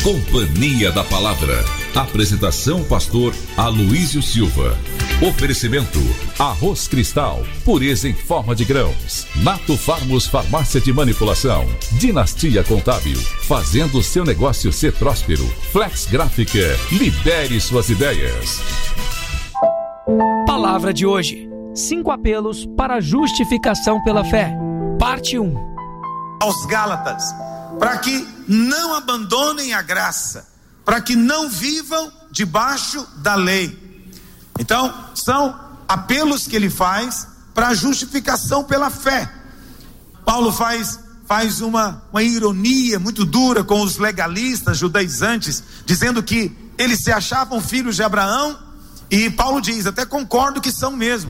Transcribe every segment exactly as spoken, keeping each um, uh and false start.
Companhia da Palavra. Apresentação pastor Aloísio Silva. Oferecimento Arroz Cristal, pureza em forma de grãos. Nato Farmos Farmácia de Manipulação. Dinastia Contábil, fazendo o seu negócio ser próspero. Flex Gráfica, libere suas ideias. Palavra de hoje: cinco apelos para a justificação pela fé. Parte um. Aos Gálatas, para que não abandonem a graça, para que não vivam debaixo da lei. Então, são apelos que ele faz para a justificação pela fé. Paulo faz, faz uma, uma ironia muito dura com os legalistas judaizantes, dizendo que eles se achavam filhos de Abraão, e Paulo diz, até concordo que são mesmo.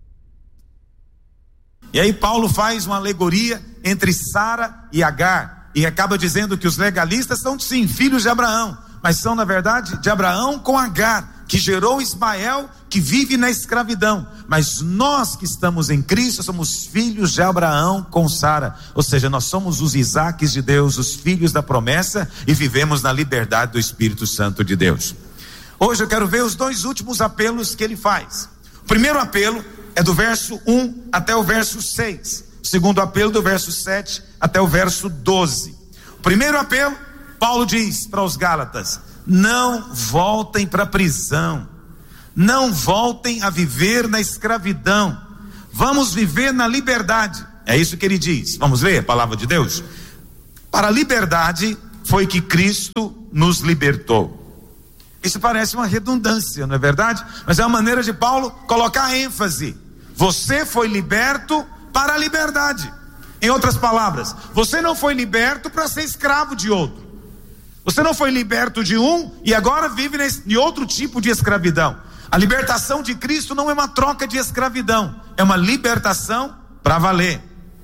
E aí Paulo faz uma alegoria entre Sara e Agar, e acaba dizendo que os legalistas são sim filhos de Abraão, mas são na verdade de Abraão com Agar, que gerou Ismael, que vive na escravidão. Mas nós que estamos em Cristo somos filhos de Abraão com Sara, ou seja, nós somos os Isaques de Deus, os filhos da promessa, e vivemos na liberdade do Espírito Santo de Deus. Hoje eu quero ver os dois últimos apelos que ele faz. O primeiro apelo é do verso um até o verso seis. O segundo apelo do verso sete até o verso doze. O primeiro apelo, Paulo diz para os Gálatas: não voltem para a prisão, não voltem a viver na escravidão, vamos viver na liberdade. É isso que ele diz. Vamos ler a palavra de Deus? Para a liberdade foi que Cristo nos libertou. Isso parece uma redundância, não é verdade? Mas é uma maneira de Paulo colocar ênfase. Você foi liberto para a liberdade. Em outras palavras, você não foi liberto para ser escravo de outro. Você não foi liberto de um e agora vive de outro tipo de escravidão. A libertação de Cristo não é uma troca de escravidão, é uma libertação para valer.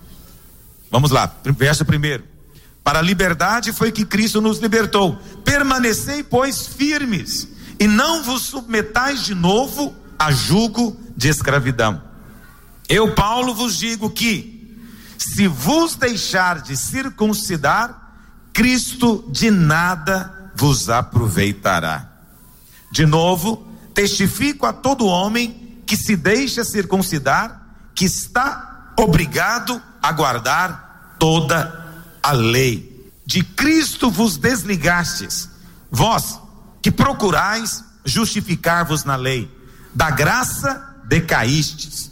Vamos lá, verso primeiro. Para a liberdade foi que Cristo nos libertou. Permanecei, pois, firmes, e não vos submetais de novo a jugo de escravidão. Eu, Paulo, vos digo que, se vos deixar de circuncidar, Cristo de nada vos aproveitará. De novo, testifico a todo homem que se deixa circuncidar, que está obrigado a guardar toda a lei. De Cristo vos desligastes, vós que procurais justificar-vos na lei, da graça decaístes.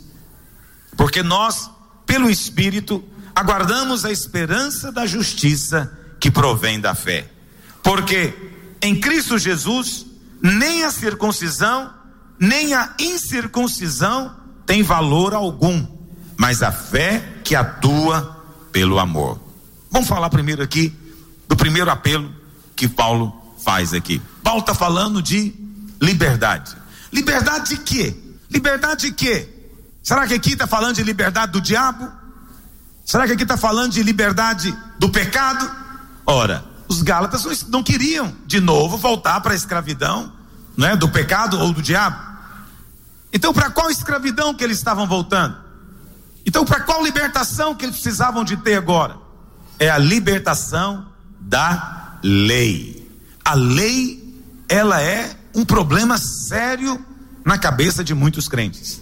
Porque nós, pelo Espírito, aguardamos a esperança da justiça que provém da fé. Porque em Cristo Jesus, nem a circuncisão, nem a incircuncisão tem valor algum, mas a fé que atua pelo amor. Vamos falar primeiro aqui do primeiro apelo que Paulo faz aqui. Paulo está falando de liberdade. Liberdade de quê? Liberdade de quê? Será que aqui está falando de liberdade do diabo? Será que aqui está falando de liberdade do pecado? Ora, os Gálatas não queriam de novo voltar para a escravidão, não é, do pecado ou do diabo. Então, para qual escravidão que eles estavam voltando? Então, para qual libertação que eles precisavam de ter agora? É a libertação da lei. A lei, ela é um problema sério na cabeça de muitos crentes.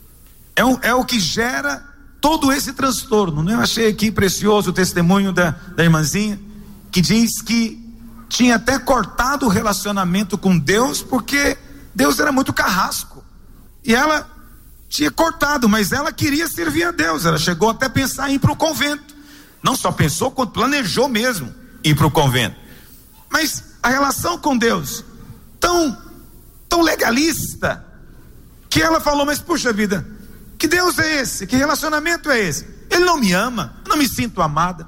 É, um, é o que gera todo esse transtorno, né? Eu achei aqui precioso o testemunho da, da irmãzinha, que diz que tinha até cortado o relacionamento com Deus, porque Deus era muito carrasco, e ela tinha cortado, mas ela queria servir a Deus. Ela chegou até a pensar em ir para o convento, não só pensou, quanto planejou mesmo ir para o convento. Mas a relação com Deus tão, tão legalista, que ela falou: mas puxa vida, que Deus é esse? Que relacionamento é esse? Ele não me ama, eu não me sinto amada.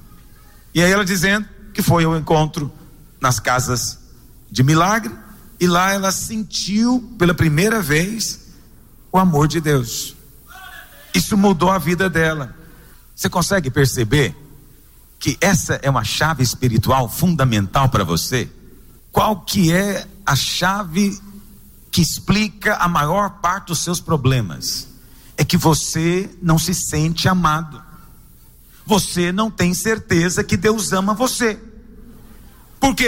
E aí ela dizendo que foi ao encontro nas casas de milagre, e lá ela sentiu pela primeira vez o amor de Deus. Isso mudou a vida dela. Você consegue perceber que essa é uma chave espiritual fundamental para você? Qual que é a chave que explica a maior parte dos seus problemas? É que você não se sente amado. Você não tem certeza que Deus ama você. Por quê?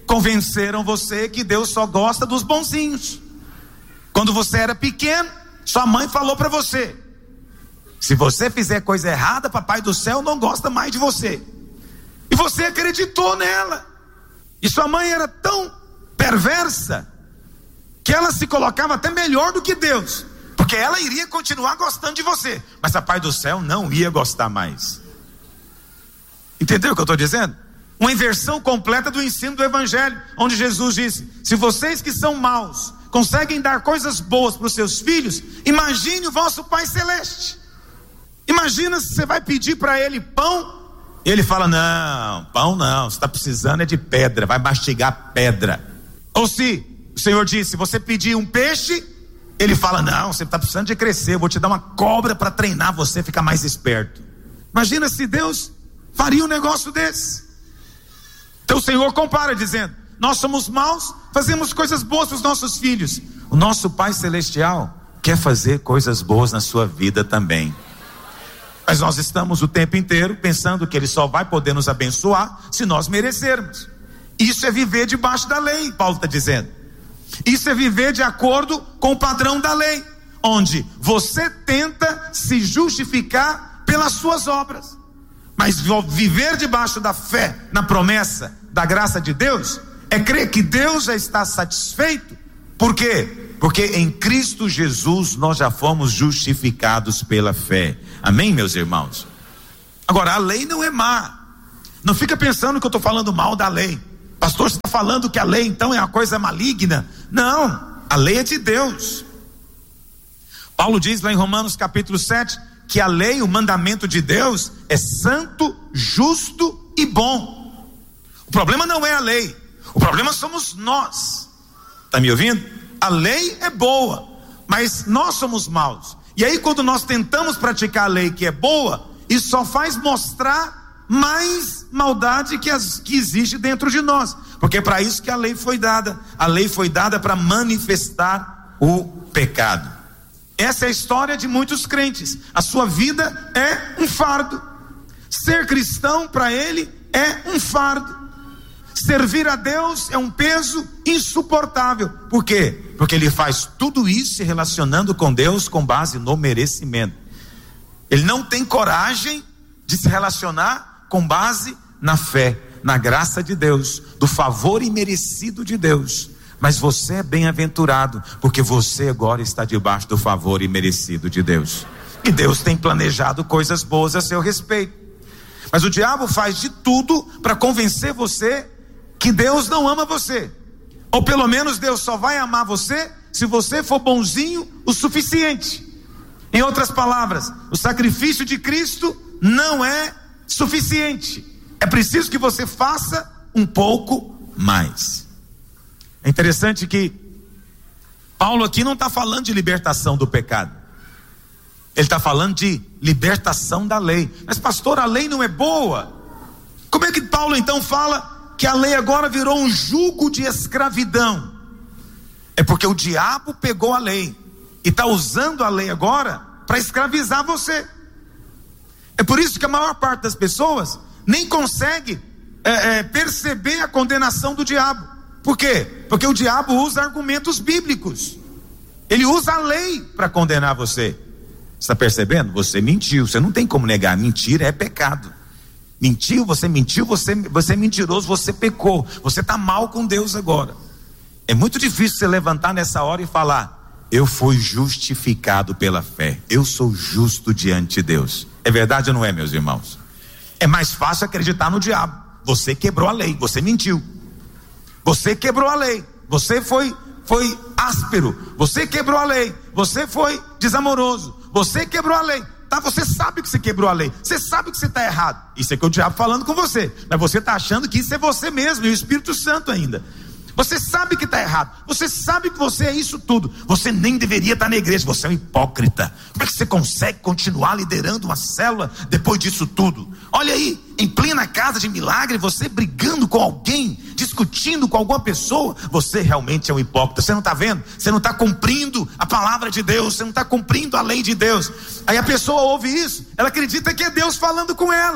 convenceram você que Deus só gosta dos bonzinhos. Quando você era pequeno, sua mãe falou para você: se você fizer coisa errada, papai do céu não gosta mais de você. E você acreditou nela. E sua mãe era tão perversa que ela se colocava até melhor do que Deus, porque ela iria continuar gostando de você, mas papai do céu não ia gostar mais. Entendeu o que eu estou dizendo? Uma inversão completa do ensino do evangelho, onde Jesus disse: se vocês que são maus conseguem dar coisas boas para os seus filhos, imagine o vosso Pai Celeste. Imagina se você vai pedir para ele pão, e ele fala: não, pão não, você está precisando é de pedra, vai mastigar pedra. Ou se o Senhor disse: você pedir um peixe, ele fala: não, você está precisando de crescer, eu vou te dar uma cobra para treinar você ficar mais esperto. Imagina se Deus faria um negócio desse. Então o Senhor compara dizendo: nós somos maus, fazemos coisas boas para os nossos filhos. O nosso Pai Celestial quer fazer coisas boas na sua vida também. Mas nós estamos o tempo inteiro pensando que Ele só vai poder nos abençoar se nós merecermos. Isso é viver debaixo da lei, Paulo está dizendo. Isso é viver de acordo com o padrão da lei, onde você tenta se justificar pelas suas obras. Mas viver debaixo da fé, na promessa da graça de Deus, é crer que Deus já está satisfeito. Por quê? Porque em Cristo Jesus nós já fomos justificados pela fé. Amém, meus irmãos? Agora, a lei não é má. Não fica pensando que eu estou falando mal da lei. Pastor, você está falando que a lei então é uma coisa maligna? Não, a lei é de Deus. Paulo diz lá em Romanos capítulo sete que a lei, o mandamento de Deus é santo, justo e bom. O problema não é a lei, o problema somos nós. Está me ouvindo? A lei é boa, mas nós somos maus. E aí quando nós tentamos praticar a lei que é boa, isso só faz mostrar mais maldade que, as, que existe dentro de nós. Porque é para isso que a lei foi dada. A lei foi dada para manifestar o pecado. Essa é a história de muitos crentes. A sua vida é um fardo. Ser cristão para ele é um fardo. Servir a Deus é um peso insuportável. Por quê? Porque ele faz tudo isso se relacionando com Deus com base no merecimento. Ele não tem coragem de se relacionar com base na fé, na graça de Deus, do favor imerecido de Deus. Mas você é bem-aventurado, porque você agora está debaixo do favor imerecido de Deus. E Deus tem planejado coisas boas a seu respeito. Mas o diabo faz de tudo para convencer você que Deus não ama você. Ou pelo menos Deus só vai amar você se você for bonzinho o suficiente. Em outras palavras, o sacrifício de Cristo não é suficiente. É preciso que você faça um pouco mais. É interessante que Paulo aqui não está falando de libertação do pecado. Ele está falando de libertação da lei. Mas pastor, a lei não é boa. Como é que Paulo então fala que a lei agora virou um jugo de escravidão? É porque o diabo pegou a lei e está usando a lei agora para escravizar você. É por isso que a maior parte das pessoas nem consegue é, é, perceber a condenação do diabo. Por quê? Porque o diabo usa argumentos bíblicos. Ele usa a lei para condenar você. Você está percebendo? Você mentiu, você não tem como negar. Mentira é pecado. Mentiu, você mentiu, você, você é mentiroso, você pecou, você está mal com Deus agora. É muito difícil você levantar nessa hora e falar: eu fui justificado pela fé, eu sou justo diante de Deus. É verdade ou não é, meus irmãos? É mais fácil acreditar no diabo. Você quebrou a lei, você mentiu, você quebrou a lei, você foi, foi áspero, você quebrou a lei, você foi desamoroso, você quebrou a lei. Tá, você sabe que você quebrou a lei, você sabe que você está errado. Isso é que o diabo falando com você, mas você está achando que isso é você mesmo e o Espírito Santo ainda. Você sabe que está errado, você sabe que você é isso tudo, você nem deveria estar na igreja, você é um hipócrita. Como é que você consegue continuar liderando uma célula depois disso tudo? Olha aí, em plena casa de milagre, você brigando com alguém, discutindo com alguma pessoa, você realmente é um hipócrita. Você não está vendo? Você não está cumprindo a palavra de Deus, você não está cumprindo a lei de Deus. Aí a pessoa ouve isso, ela acredita que é Deus falando com ela,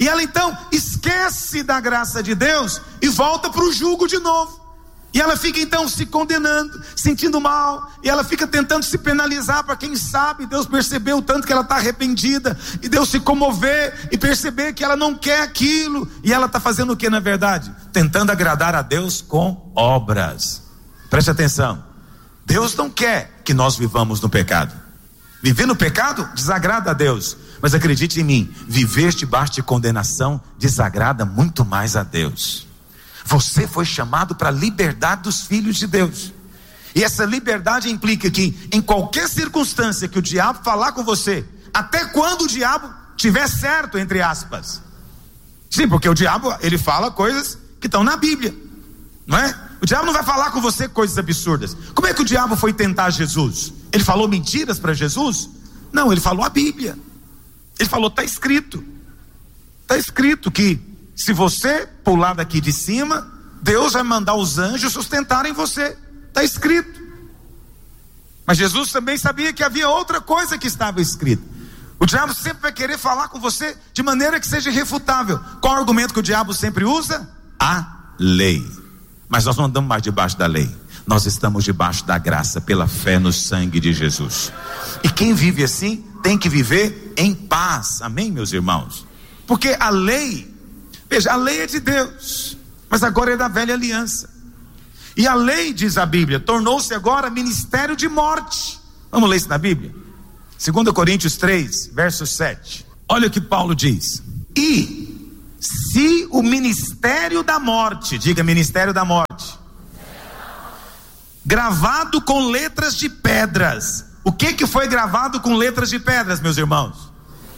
E ela então esquece da graça de Deus e volta para o jugo de novo. E ela fica então se condenando, sentindo mal, e ela fica tentando se penalizar para quem sabe Deus perceber o tanto que ela está arrependida, e Deus se comover e perceber que ela não quer aquilo, e ela está fazendo o que na verdade? Tentando agradar a Deus com obras. Preste atenção, Deus não quer que nós vivamos no pecado. Viver no pecado desagrada a Deus, mas acredite em mim, viver debaixo de condenação desagrada muito mais a Deus. Você foi chamado para a liberdade dos filhos de Deus. E essa liberdade implica que em qualquer circunstância que o diabo falar com você, até quando o diabo tiver certo, entre aspas. Sim, porque o diabo, ele fala coisas que estão na Bíblia, não é? O diabo não vai falar com você coisas absurdas. Como é que o diabo foi tentar Jesus? Ele falou mentiras para Jesus? Não, ele falou a Bíblia. Ele falou, está escrito. Está escrito que se você pular daqui de cima, Deus vai mandar os anjos sustentarem você. Está escrito. Mas Jesus também sabia que havia outra coisa que estava escrita. O diabo sempre vai querer falar com você de maneira que seja irrefutável. Qual é o argumento que o diabo sempre usa? A lei. Mas nós não andamos mais debaixo da lei. Nós estamos debaixo da graça, pela fé no sangue de Jesus. E quem vive assim tem que viver em paz. Amém, meus irmãos? Porque a lei, veja, a lei é de Deus, mas agora é da velha aliança. E a lei, diz a Bíblia, tornou-se agora ministério de morte. Vamos ler isso na Bíblia? dois Coríntios três, verso sete. Olha o que Paulo diz. E se o ministério da morte, diga ministério da morte, gravado com letras de pedras. O que que foi gravado com letras de pedras, meus irmãos?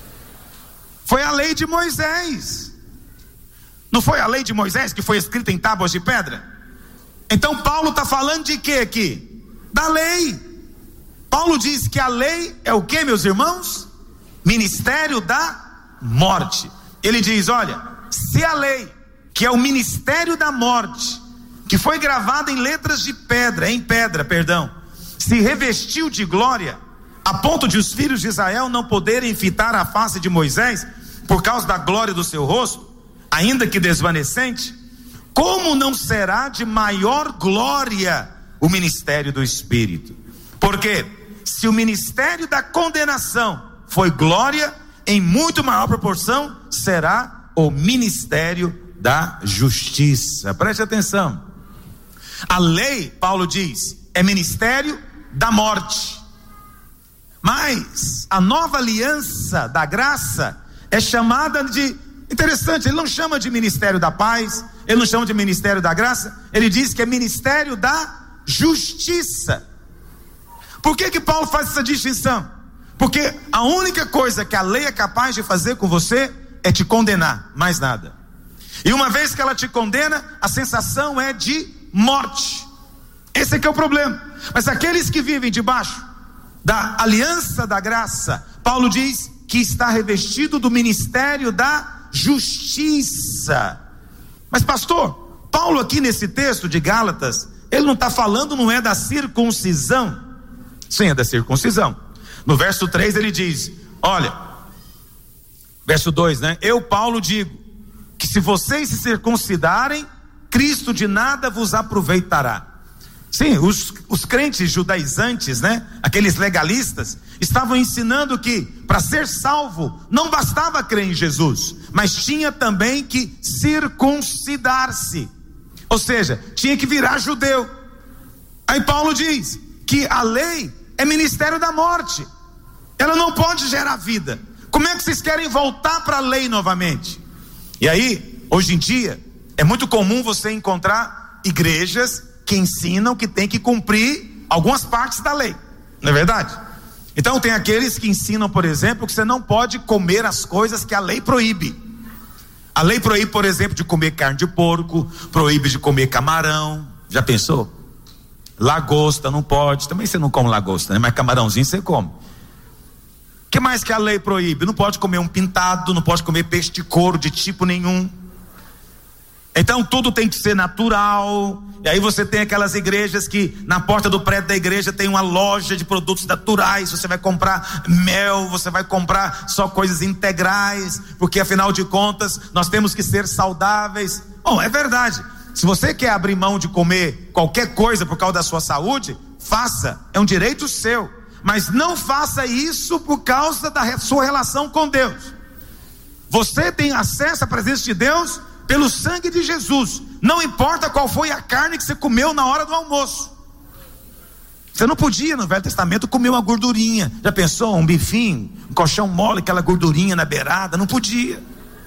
Foi a lei de Moisés. Não foi a lei de Moisés que foi escrita em tábuas de pedra? Então Paulo está falando de quê aqui? Da lei. Paulo diz que a lei é o que, meus irmãos? Ministério da morte. Ele diz, olha, se a lei, que é o ministério da morte, que foi gravada em letras de pedra, em pedra, perdão, se revestiu de glória, a ponto de os filhos de Israel não poderem fitar a face de Moisés, por causa da glória do seu rosto, ainda que desvanecente, como não será de maior glória o ministério do Espírito? Porque se o ministério da condenação foi glória, em muito maior proporção será o ministério da justiça. Preste atenção. A lei, Paulo diz, é ministério da morte. Mas a nova aliança da graça é chamada de, interessante, ele não chama de ministério da paz, ele não chama de ministério da graça, ele diz que é ministério da justiça. Por que que Paulo faz essa distinção? Porque a única coisa que a lei é capaz de fazer com você é te condenar, mais nada. E uma vez que ela te condena, a sensação é de morte. Esse é que é o problema. Mas aqueles que vivem debaixo da aliança da graça, Paulo diz que está revestido do ministério da justiça. Mas pastor, Paulo aqui nesse texto de Gálatas, ele não está falando, não é da circuncisão? Sim, é da circuncisão. No verso três ele diz, olha, verso dois, né? Eu, Paulo, digo que se vocês se circuncidarem, Cristo de nada vos aproveitará. Sim, os, os crentes judaizantes, né? Aqueles legalistas, estavam ensinando que para ser salvo não bastava crer em Jesus, mas tinha também que circuncidar-se, ou seja, tinha que virar judeu. Aí Paulo diz que a lei é ministério da morte, ela não pode gerar vida. Como é que vocês querem voltar para a lei novamente? E aí, hoje em dia, é muito comum você encontrar igrejas que ensinam que tem que cumprir algumas partes da lei, não é verdade? Então tem aqueles que ensinam, por exemplo, que você não pode comer as coisas que a lei proíbe. A lei proíbe, por exemplo, de comer carne de porco, proíbe de comer camarão. Já pensou? Lagosta não pode, também você não come lagosta, né? Mas camarãozinho você come. O que mais que a lei proíbe? Não pode comer um pintado, não pode comer peixe de couro de tipo nenhum. Então tudo tem que ser natural. E aí você tem aquelas igrejas que na porta do prédio da igreja tem uma loja de produtos naturais. Você vai comprar mel, você vai comprar só coisas integrais, porque afinal de contas nós temos que ser saudáveis. Bom, é verdade. Se você quer abrir mão de comer qualquer coisa por causa da sua saúde, faça, é um direito seu. Mas não faça isso por causa da sua relação com Deus. Você tem acesso à presença de Deus pelo sangue de Jesus. Não importa qual foi a carne que você comeu na hora do almoço. Você não podia no Velho Testamento comer uma gordurinha. Já pensou? Um bifinho, um colchão mole, aquela gordurinha na beirada. Não podia.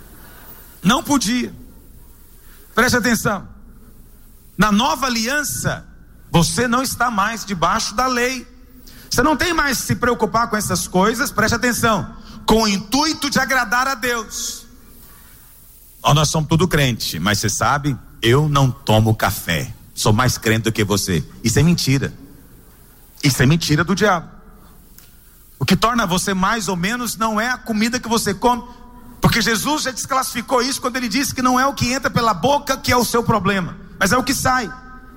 Não podia. Preste atenção. Na nova aliança, você não está mais debaixo da lei. Você não tem mais que se preocupar com essas coisas. Preste atenção. Com o intuito de agradar a Deus. Oh, nós somos tudo crente, mas você sabe, eu não tomo café. Sou mais crente do que você. Isso é mentira. Isso é mentira do diabo. O que torna você mais ou menos não é a comida que você come, porque Jesus já desclassificou isso quando ele disse que não é o que entra pela boca que é o seu problema, mas é o que sai.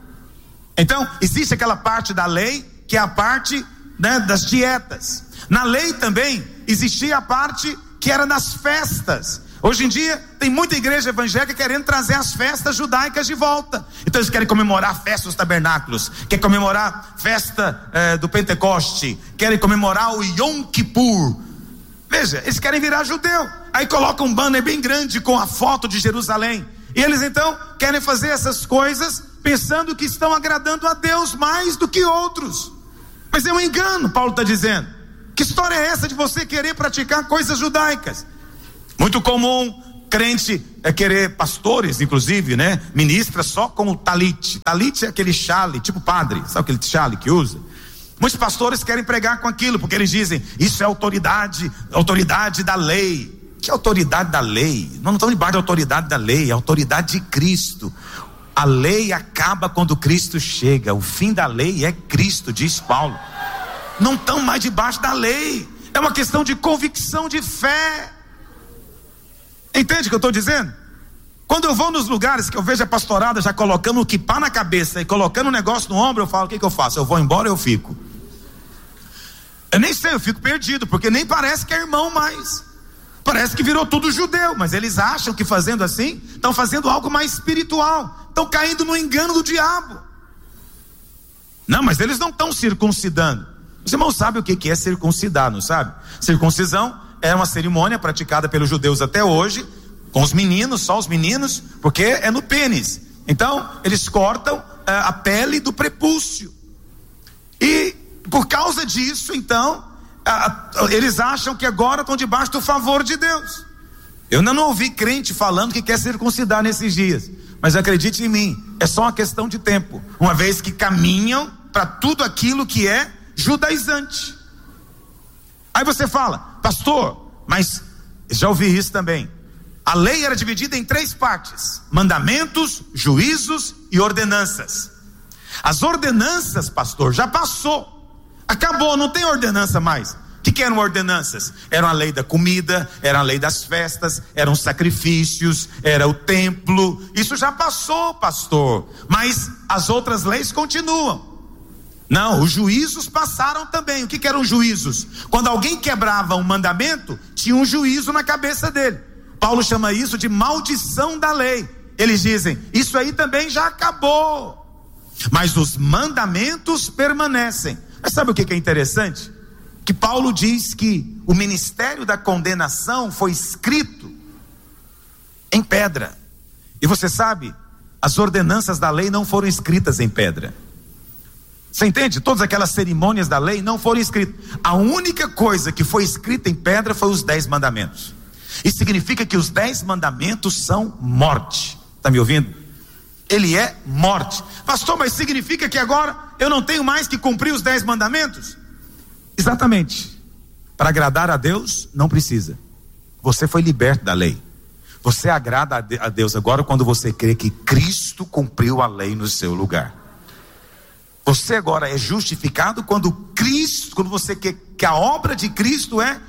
Então, existe aquela parte da lei que é a parte, né, das dietas. Na lei também existia a parte que era nas festas. Hoje em dia tem muita igreja evangélica querendo trazer as festas judaicas de volta. Então eles querem comemorar a festa dos tabernáculos, querem comemorar a festa eh, do Pentecoste, querem comemorar o Yom Kippur. Veja, eles querem virar judeu. Aí colocam um banner bem grande com a foto de Jerusalém. E eles então querem fazer essas coisas pensando que estão agradando a Deus mais do que outros. Mas é um engano, Paulo está dizendo. Que história é essa de você querer praticar coisas judaicas? Muito comum, crente é querer, pastores inclusive, né? Ministra só com o talit. Talit é aquele chale, tipo padre, sabe aquele chale que usa? Muitos pastores querem pregar com aquilo, porque eles dizem, isso é autoridade, autoridade da lei. Que autoridade da lei? Nós não estamos debaixo da autoridade da lei, é a autoridade de Cristo. A lei acaba quando Cristo chega, o fim da lei é Cristo, diz Paulo. Não estão mais debaixo da lei, é uma questão de convicção de fé. Entende o que eu estou dizendo? Quando eu vou nos lugares que eu vejo a pastorada já colocando o quipá na cabeça e colocando um negócio no ombro, eu falo, o que que eu faço? Eu vou embora ou eu fico? Eu nem sei, eu fico perdido, porque nem parece que é irmão mais. Parece que virou tudo judeu, mas eles acham que fazendo assim, estão fazendo algo mais espiritual, estão caindo no engano do diabo. Não, mas eles não estão circuncidando. Os irmãos sabem o que é circuncidar, não sabe? Circuncisão é uma cerimônia praticada pelos judeus até hoje, com os meninos, só os meninos, porque é no pênis. Então, eles cortam uh, a pele do prepúcio. E por causa disso, então, uh, uh, eles acham que agora estão debaixo do favor de Deus. Eu ainda não ouvi crente falando que quer circuncidar nesses dias, mas acredite em mim, é só uma questão de tempo, uma vez que caminham para tudo aquilo que é judaizante. Aí você fala, pastor, mas já ouvi isso também. A lei era dividida em três partes: mandamentos, juízos e ordenanças. As ordenanças, pastor, já passou, acabou, não tem ordenança mais. O que, que eram ordenanças? Era a lei da comida, era a lei das festas, eram sacrifícios, era o templo. Isso já passou, pastor, mas as outras leis continuam. Não, os juízos passaram também. O que, que eram juízos? Quando alguém quebrava um mandamento, tinha um juízo na cabeça dele. Paulo chama isso de maldição da lei. Eles dizem, isso aí também já acabou, mas os mandamentos permanecem. Mas sabe o que, que é interessante? Que Paulo diz que o ministério da condenação foi escrito em pedra. E você sabe, as ordenanças da lei não foram escritas em pedra. Você entende? Todas aquelas cerimônias da lei não foram escritas. A única coisa que foi escrita em pedra foi os dez mandamentos. Isso significa que os dez mandamentos são morte. Está me ouvindo? Ele é morte. Pastor, mas significa que agora eu não tenho mais que cumprir os dez mandamentos? Exatamente. Para agradar a Deus, não precisa. Você foi liberto da lei. Você agrada a Deus agora quando você crê que Cristo cumpriu a lei no seu lugar. Você agora é justificado quando Cristo, quando você quer que a obra de Cristo é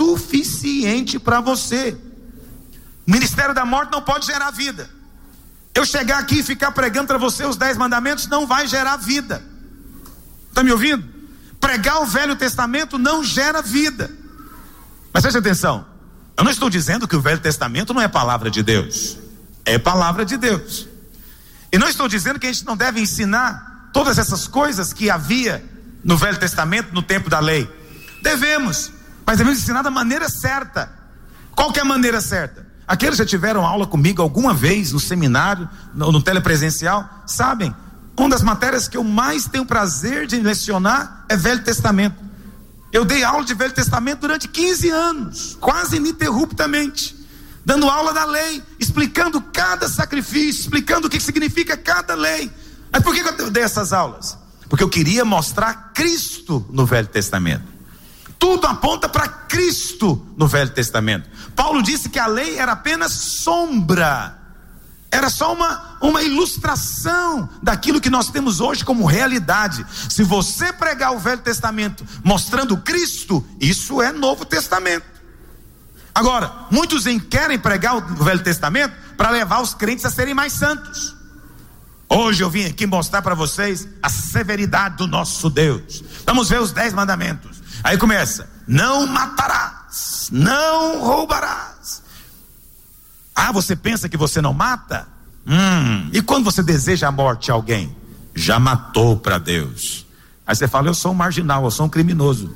suficiente para você. O ministério da morte não pode gerar vida. Eu chegar aqui e ficar pregando para você os dez mandamentos não vai gerar vida. Está me ouvindo? Pregar o Velho Testamento não gera vida. Mas preste atenção, eu não estou dizendo que o Velho Testamento não é palavra de Deus. É palavra de Deus. E não estou dizendo que a gente não deve ensinar todas essas coisas que havia no Velho Testamento, no tempo da lei. Devemos, mas devemos ensinar da maneira certa. Qual que é a maneira certa? Aqueles que já tiveram aula comigo alguma vez no seminário, no, no telepresencial, sabem, uma das matérias que eu mais tenho prazer de lecionar é Velho Testamento. Eu dei aula de Velho Testamento durante quinze anos, quase ininterruptamente, dando aula da lei, explicando cada sacrifício, explicando o que significa cada lei. Mas por que eu dei essas aulas? Porque eu queria mostrar Cristo no Velho Testamento. Tudo aponta para Cristo no Velho Testamento. Paulo disse que a lei era apenas sombra, era só uma, uma ilustração daquilo que nós temos hoje como realidade. Se você pregar o Velho Testamento mostrando Cristo, isso é Novo Testamento. Agora, muitos querem pregar o Velho Testamento para levar os crentes a serem mais santos. Hoje eu vim aqui mostrar para vocês a severidade do nosso Deus. Vamos ver os dez mandamentos. Aí começa: não matarás, não roubarás. Ah, você pensa que você não mata? Hum, e quando você deseja a morte de alguém? Já matou para Deus. Aí você fala: eu sou um marginal, eu sou um criminoso.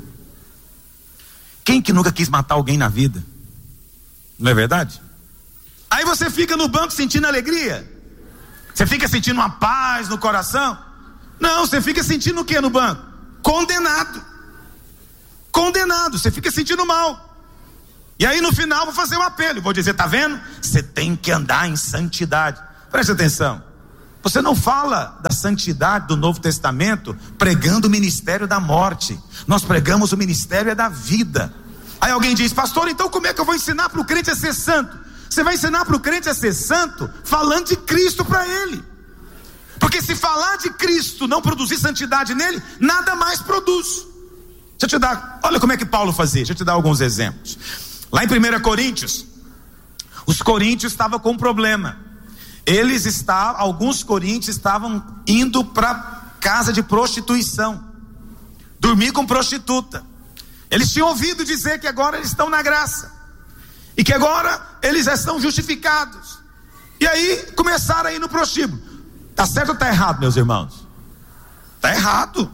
Quem que nunca quis matar alguém na vida? Não é verdade? Aí você fica no banco sentindo alegria? Você fica sentindo uma paz no coração? Não, você fica sentindo o que no banco? Condenado. Condenado, você fica sentindo mal. E aí no final vou fazer um apelo, vou dizer: tá vendo? Você tem que andar em santidade. Preste atenção, você não fala da santidade do Novo Testamento pregando o ministério da morte. Nós pregamos o ministério é da vida. Aí alguém diz: pastor, então como é que eu vou ensinar para o crente a ser santo? Você vai ensinar para o crente a ser santo falando de Cristo para ele. Porque se falar de Cristo não produzir santidade nele, nada mais produz. Deixa eu te dar, olha como é que Paulo fazia, deixa eu te dar alguns exemplos. Lá em primeira Coríntios, os coríntios estavam com um problema. Eles estavam, alguns coríntios estavam indo para casa de prostituição, dormir com prostituta. Eles tinham ouvido dizer que agora eles estão na graça, e que agora eles já estão justificados. E aí começaram a ir no prostíbulo. Está certo ou está errado, meus irmãos? Está errado.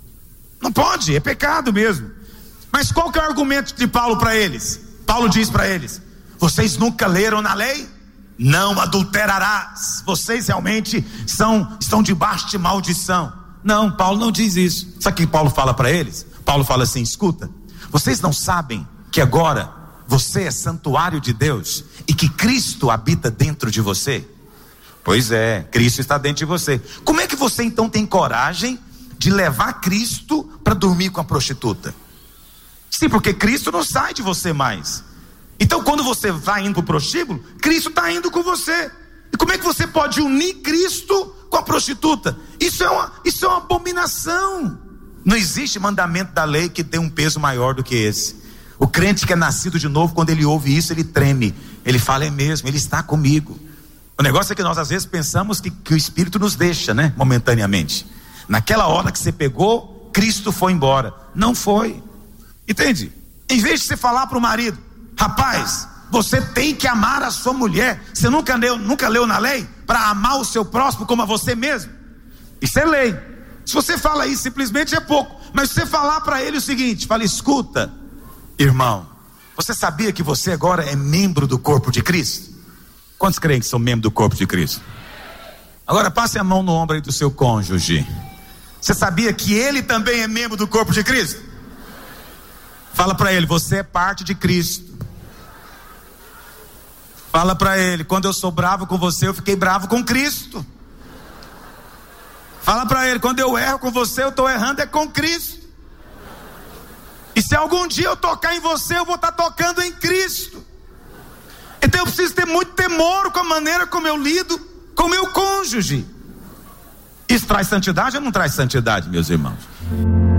Não pode, é pecado mesmo. Mas qual que é o argumento de Paulo para eles? Paulo diz para eles: vocês nunca leram na lei? Não adulterarás. Vocês realmente são, estão debaixo de maldição. Não, Paulo não diz isso. Sabe o que Paulo fala para eles? Paulo fala assim: escuta, vocês não sabem que agora você é santuário de Deus e que Cristo habita dentro de você? Pois é, Cristo está dentro de você. Como é que você então tem coragem de levar Cristo para dormir com a prostituta? Sim, porque Cristo não sai de você mais. Então quando você vai indo para o prostíbulo, Cristo está indo com você. E como é que você pode unir Cristo com a prostituta? Isso é uma, isso é uma abominação. Não existe mandamento da lei que tenha um peso maior do que esse. O crente que é nascido de novo, quando ele ouve isso, ele treme. Ele fala: é mesmo, ele está comigo. O negócio é que nós às vezes pensamos que, que o Espírito nos deixa, né? Momentaneamente. Naquela hora que você pegou, Cristo foi embora. Não foi. Entende? Em vez de você falar para o marido: rapaz, você tem que amar a sua mulher. Você nunca leu, nunca leu na lei? Para amar o seu próximo como a você mesmo. Isso é lei. Se você fala isso, simplesmente é pouco. Mas se você falar para ele o seguinte: fala, escuta, irmão, você sabia que você agora é membro do corpo de Cristo? Quantos creem que são membros do corpo de Cristo? Agora passe a mão no ombro aí do seu cônjuge. Você sabia que ele também é membro do corpo de Cristo? Fala para ele: você é parte de Cristo. Fala para ele: quando eu sou bravo com você, eu fiquei bravo com Cristo. Fala para ele: quando eu erro com você, eu estou errando é com Cristo. E se algum dia eu tocar em você, eu vou estar tocando em Cristo. Então eu preciso ter muito temor com a maneira como eu lido com o meu cônjuge. Isso traz santidade ou não traz santidade, meus irmãos?